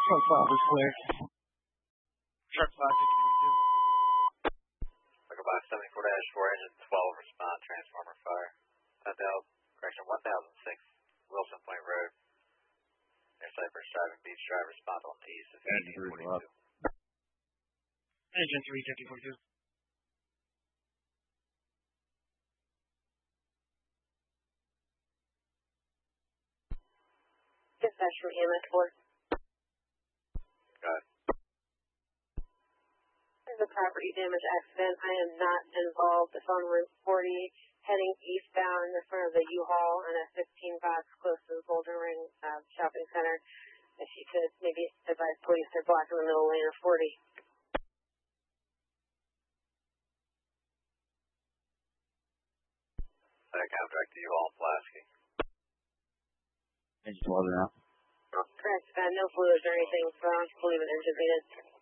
Truck 5 is clear. Truck 5, 5042. Look about 74-4, engine 12, respond, transformer fire. 1006, Wilson Point Road. Near Cypress Drive and Beach Drive, respond on the east of 1542. Engine 3, 5042. Dispatch from EMS 4. Go ahead. There's a property damage accident. I am not involved. It's on Route 40, heading eastbound in front of the U-Haul on a 15 box close to the Golden Ring Shopping Center. If you could maybe advise police they're blocking the middle lane of 40. Contract to U-Haul, Pulaski. Engine 12 now. Correct. No fluids or anything, so I don't believe an engine needed.